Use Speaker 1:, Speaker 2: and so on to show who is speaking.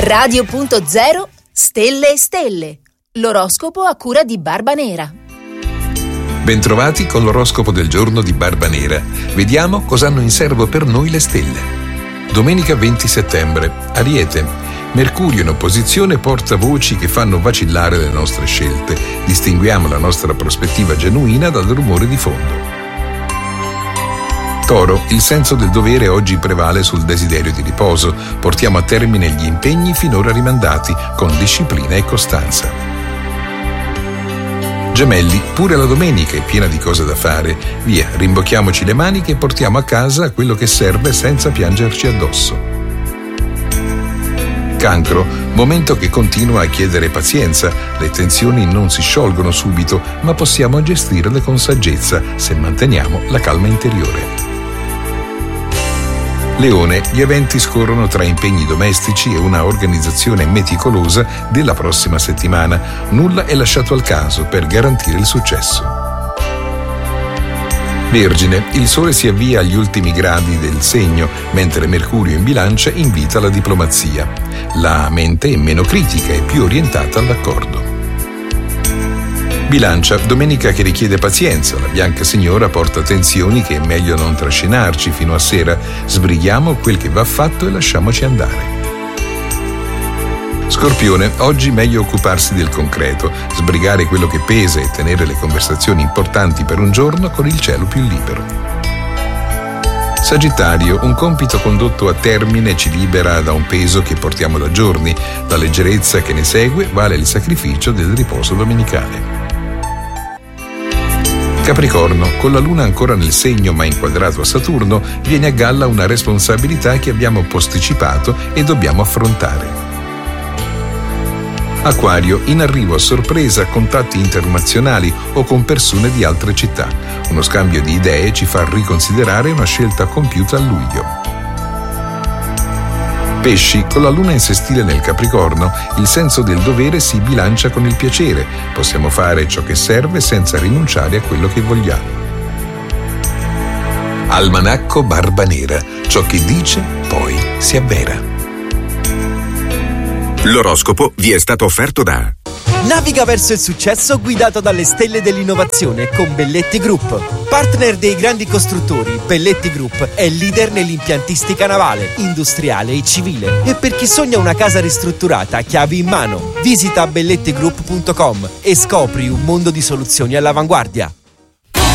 Speaker 1: Radio.0 Stelle e Stelle. L'oroscopo a cura di Barba Nera.
Speaker 2: Bentrovati con l'oroscopo del giorno di Barba Nera. Vediamo cosa hanno in serbo per noi le stelle. Domenica 20 settembre. Ariete. Mercurio in opposizione porta voci che fanno vacillare le nostre scelte. Distinguiamo la nostra prospettiva genuina dal rumore di fondo. Toro, il senso del dovere oggi prevale sul desiderio di riposo. Portiamo a termine gli impegni finora rimandati con disciplina e costanza. Gemelli, pure la domenica è piena di cose da fare. Via, rimbocchiamoci le maniche e portiamo a casa quello che serve senza piangerci addosso. Cancro, momento che continua a chiedere pazienza. Le tensioni non si sciolgono subito, ma possiamo gestirle con saggezza se manteniamo la calma interiore. Leone, gli eventi scorrono tra impegni domestici e una organizzazione meticolosa della prossima settimana. Nulla è lasciato al caso per garantire il successo. Vergine, il sole si avvia agli ultimi gradi del segno, mentre Mercurio in Bilancia invita alla diplomazia. La mente è meno critica e più orientata all'accordo. Bilancia, domenica che richiede pazienza. La bianca signora porta tensioni che è meglio non trascinarci fino a sera. Sbrighiamo quel che va fatto e lasciamoci andare. Scorpione, oggi meglio occuparsi del concreto, sbrigare quello che pesa e tenere le conversazioni importanti per un giorno con il cielo più libero. Sagittario, un compito condotto a termine ci libera da un peso che portiamo da giorni. La leggerezza che ne segue vale il sacrificio del riposo domenicale. Capricorno, con la luna ancora nel segno ma inquadrato a Saturno, viene a galla una responsabilità che abbiamo posticipato e dobbiamo affrontare. Acquario, in arrivo a sorpresa contatti internazionali o con persone di altre città. Uno scambio di idee ci fa riconsiderare una scelta compiuta a luglio. Pesci, con la luna in sestile nel Capricorno, il senso del dovere si bilancia con il piacere. Possiamo fare ciò che serve senza rinunciare a quello che vogliamo. Almanacco Barba Nera. Ciò che dice poi si avvera.
Speaker 3: L'oroscopo vi è stato offerto da
Speaker 4: Naviga verso il successo guidato dalle stelle dell'innovazione con Belletti Group. Partner dei grandi costruttori, Belletti Group è leader nell'impiantistica navale, industriale e civile. E per chi sogna una casa ristrutturata, chiavi in mano. Visita bellettigroup.com e scopri un mondo di soluzioni all'avanguardia.